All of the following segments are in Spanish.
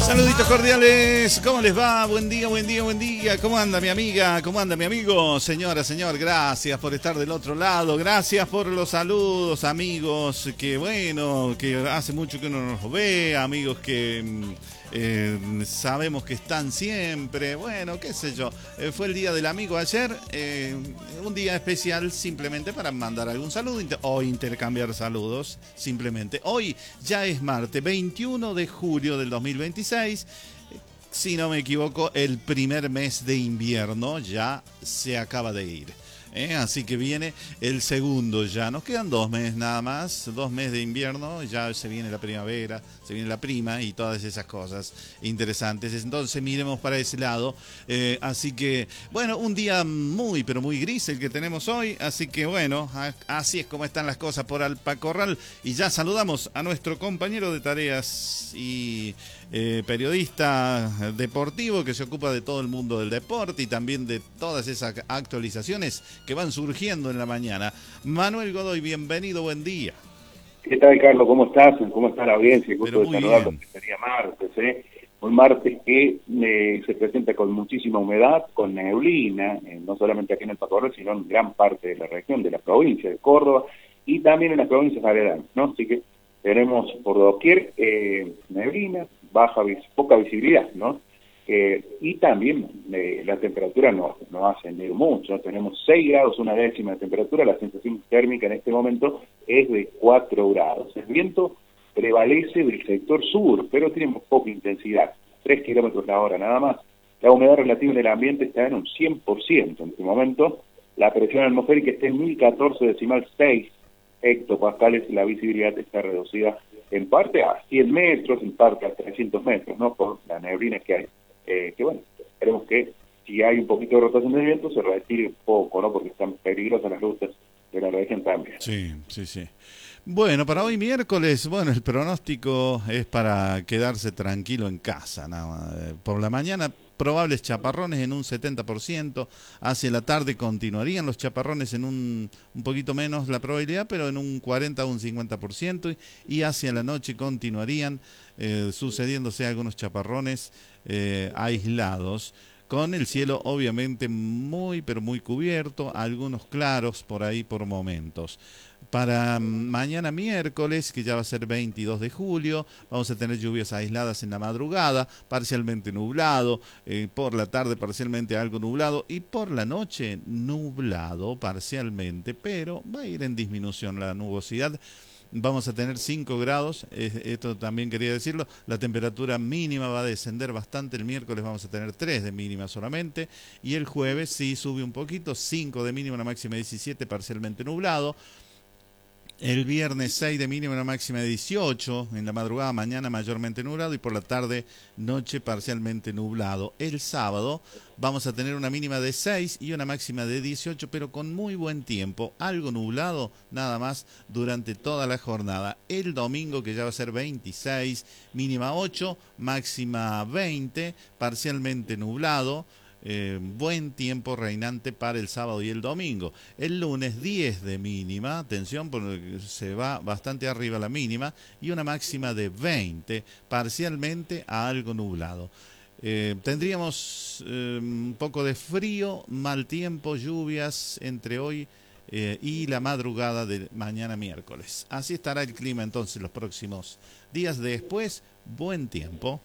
Saluditos cordiales, ¿cómo les va? Buen día, buen día, buen día. ¿Cómo anda mi amiga? ¿Cómo anda mi amigo? Señora, señor, gracias por estar del otro lado. Gracias por los saludos, amigos, que bueno, que hace mucho que uno no los ve, amigos que sabemos que están siempre. Bueno, qué sé yo. Fue el día del amigo ayer, un día especial simplemente para mandar algún saludo o intercambiar saludos, simplemente. Hoy ya es martes 21 de julio del 2026. Si no me equivoco, el primer mes de invierno ya se acaba de ir. Así que viene el segundo ya. Nos quedan 2 meses nada más, 2 meses de invierno, ya se viene la primavera, se viene la prima y todas esas cosas interesantes. Entonces miremos para ese lado. Así que, bueno, un día muy, pero muy gris el que tenemos hoy. Así que, bueno, así es como están las cosas por Alpacorral. Y ya saludamos a nuestro compañero de tareas y periodista deportivo que se ocupa de todo el mundo del deporte y también de todas esas actualizaciones que van surgiendo en la mañana. Manuel Godoy, bienvenido, buen día. ¿Qué tal, Carlos? ¿Cómo estás? ¿Cómo está la audiencia? Gusto de saludarlos. Sería martes, un martes que se presenta con muchísima humedad, con neblina, no solamente aquí en el Alpacorral, sino en gran parte de la región, de la provincia de Córdoba y también en las provincias aledañas, ¿no? Así que tenemos por doquier neblina, poca visibilidad, ¿no? Y también la temperatura no va a ascender mucho. Tenemos 6 grados, una décima de temperatura. La sensación térmica en este momento es de 4 grados. El viento prevalece del sector sur, pero tiene poca intensidad, 3 kilómetros la hora nada más. La humedad relativa en el ambiente está en un 100% en este momento. La presión atmosférica está en 1014,6 hectopascales. La visibilidad está reducida en parte a 100 metros, en parte a 300 metros, ¿no? Por la neblina que hay. Que bueno, esperemos que si hay un poquito de rotación de viento se retire un poco, ¿no? Porque están peligrosas las rutas de la región también. Sí. Bueno, para hoy miércoles, bueno, el pronóstico es para quedarse tranquilo en casa, ¿no? Por la mañana probables chaparrones en un 70%, hacia la tarde continuarían los chaparrones en un poquito menos la probabilidad, pero en un 40 o un 50%, y hacia la noche continuarían sucediéndose algunos chaparrones aislados, con el cielo obviamente muy pero muy cubierto, algunos claros por ahí por momentos. Para mañana miércoles, que ya va a ser 22 de julio, vamos a tener lluvias aisladas en la madrugada, parcialmente nublado, por la tarde parcialmente algo nublado y por la noche nublado parcialmente, pero va a ir en disminución la nubosidad. Vamos a tener 5 grados, esto también quería decirlo, la temperatura mínima va a descender bastante, el miércoles vamos a tener 3 de mínima solamente, y el jueves sí sube un poquito, 5 de mínima, una máxima de 17, parcialmente nublado. El viernes 6 de mínima, una máxima de 18, en la madrugada mañana mayormente nublado y por la tarde noche parcialmente nublado. El sábado vamos a tener una mínima de 6 y una máxima de 18, pero con muy buen tiempo, algo nublado nada más durante toda la jornada. El domingo, que ya va a ser 26, mínima 8, máxima 20, parcialmente nublado. Buen tiempo reinante para el sábado y el domingo. El lunes 10 de mínima, atención porque se va bastante arriba la mínima, y una máxima de 20, parcialmente a algo nublado. Tendríamos un poco de frío, mal tiempo, lluvias entre hoy y la madrugada de mañana miércoles. Así estará el clima entonces los próximos días. Después, buen tiempo.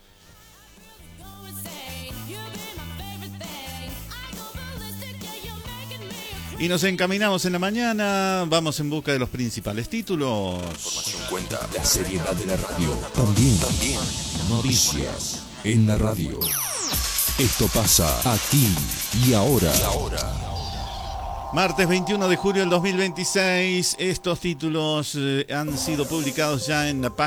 Y nos encaminamos en la mañana, vamos en busca de los principales títulos. Información cuenta, la seriedad de la radio. También noticias en la radio. Esto pasa aquí y ahora. Martes 21 de julio del 2026, estos títulos han sido publicados ya en la página